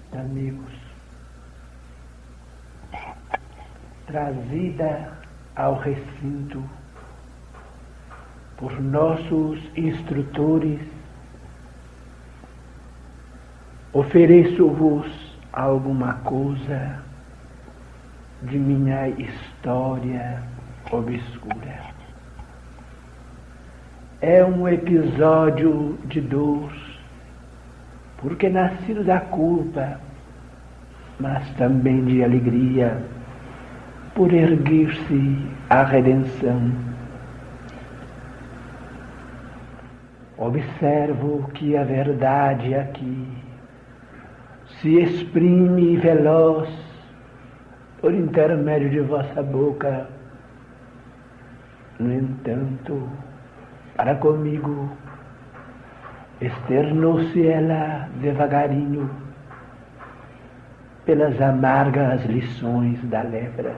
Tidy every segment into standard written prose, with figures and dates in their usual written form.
amigos, trazida ao recinto por nossos instrutores, ofereço-vos alguma coisa de minha história obscura. É um episódio de dor, porque nascido da culpa, mas também de alegria, por erguer-se a redenção. Observo que a verdade aqui se exprime veloz por intermédio de vossa boca. No entanto, para comigo, externou-se ela devagarinho pelas amargas lições da lepra.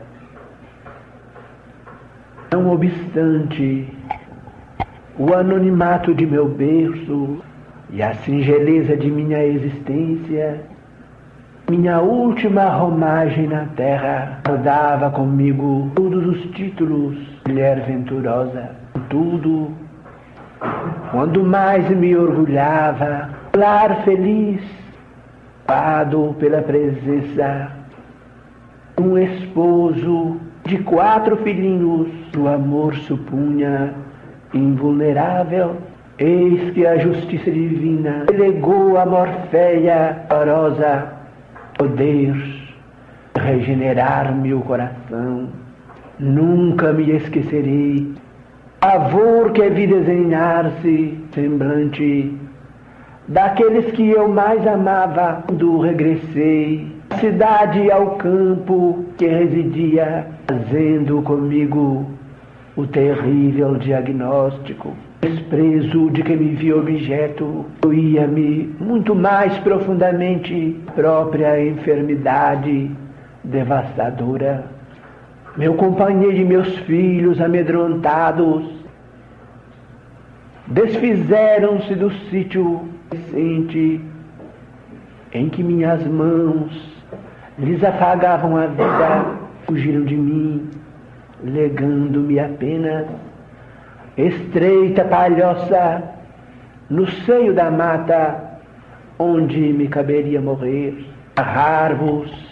Não obstante o anonimato de meu berço e a singeleza de minha existência, minha última romagem na terra guardava comigo todos os títulos de mulher venturosa. Contudo, quando mais me orgulhava, lar feliz, pado pela presença de um esposo de 4 filhinhos, o amor supunha invulnerável. Eis que a justiça divina delegou a Morféia amorosa poder regenerar meu coração. Nunca me esquecerei pavor que vi desenhar-se semblante daqueles que eu mais amava quando regressei da cidade ao campo que residia, fazendo comigo o terrível diagnóstico. Desprezo de que me vi objeto doía-me muito mais profundamente própria enfermidade devastadora. Meu companheiro e meus filhos amedrontados desfizeram-se do sítio recente em que minhas mãos lhes afagavam a vida, fugiram de mim, legando-me apenas estreita palhoça no seio da mata onde me caberia morrer. Narrar-vos